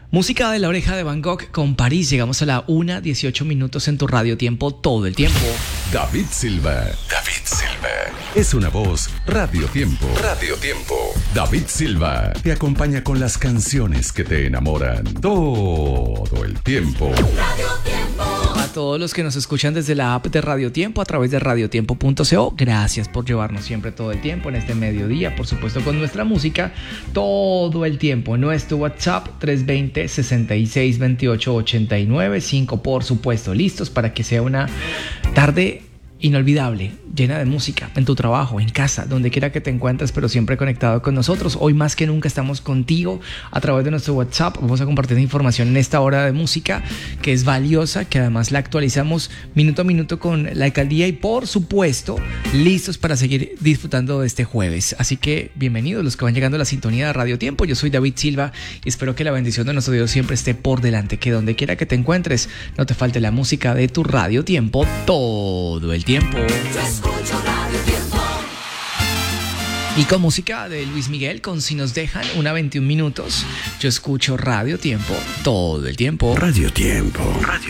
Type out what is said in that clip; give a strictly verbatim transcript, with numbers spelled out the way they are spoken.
Música de La Oreja de Van Gogh con París. Llegamos a la una dieciocho minutos en tu radio tiempo todo el tiempo. David Silva. David Silva. Es una voz Radio Tiempo. Radio Tiempo. David Silva te acompaña con las canciones que te enamoran todo el tiempo. Radio Tiempo. A todos los que nos escuchan desde la app de Radio Tiempo a través de radiotiempo punto co, gracias por llevarnos siempre todo el tiempo en este mediodía, por supuesto con nuestra música todo el tiempo. Nuestro WhatsApp tres dos cero, seis seis dos ocho, ocho nueve cinco, por supuesto, listos para que sea una tarde inolvidable, llena de música, en tu trabajo, en casa, donde quiera que te encuentres, pero siempre conectado con nosotros. Hoy más que nunca estamos contigo a través de nuestro WhatsApp. Vamos a compartir información en esta hora de música que es valiosa, que además la actualizamos minuto a minuto con la alcaldía y por supuesto listos para seguir disfrutando de este jueves. Así que bienvenidos los que van llegando a la sintonía de Radio Tiempo. Yo soy David Silva y espero que la bendición de nuestro Dios siempre esté por delante, que donde quiera que te encuentres no te falte la música de tu Radio Tiempo todo el tiempo. Yo escucho Radio Tiempo. Y con música de Luis Miguel, con Si nos dejan, una veintiún minutos. Yo escucho Radio Tiempo todo el tiempo. Radio Tiempo. Radio